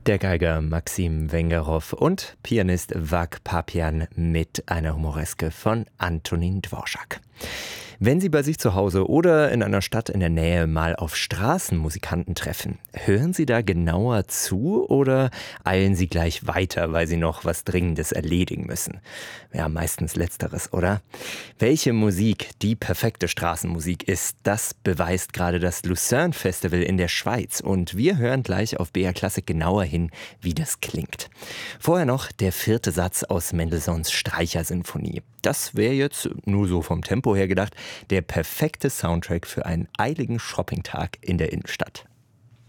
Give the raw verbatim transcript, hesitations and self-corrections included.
Der Geiger Maxim Wengerow und Pianist Vak Papian mit einer Humoreske von Antonín Dvořák. Wenn Sie bei sich zu Hause oder in einer Stadt in der Nähe mal auf Straßenmusikanten treffen, hören Sie da genauer zu oder eilen Sie gleich weiter, weil Sie noch was Dringendes erledigen müssen? Ja, meistens Letzteres, oder? Welche Musik die perfekte Straßenmusik ist, das beweist gerade das Lucerne Festival in der Schweiz. Und wir hören gleich auf B R Klassik genauer hin, wie das klingt. Vorher noch der vierte Satz aus Mendelssohns Streichersinfonie. Das wäre jetzt, nur so vom Tempo her gedacht, der perfekte Soundtrack für einen eiligen Shoppingtag in der Innenstadt.